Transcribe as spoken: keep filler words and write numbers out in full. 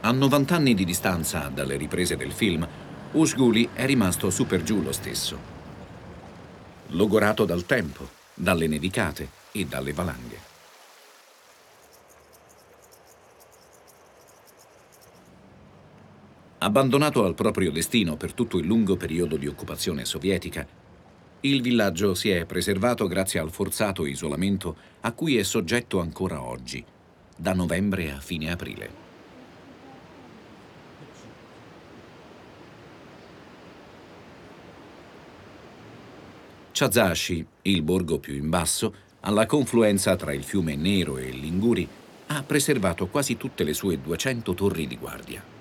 A novanta anni di distanza dalle riprese del film, Ushguli è rimasto su per giù lo stesso. Logorato dal tempo, dalle nevicate e dalle valanghe. Abbandonato al proprio destino per tutto il lungo periodo di occupazione sovietica, il villaggio si è preservato grazie al forzato isolamento a cui è soggetto ancora oggi, da novembre a fine aprile. Chazashi, il borgo più in basso, alla confluenza tra il fiume Nero e il Linguri, ha preservato quasi tutte le sue duecento torri di guardia.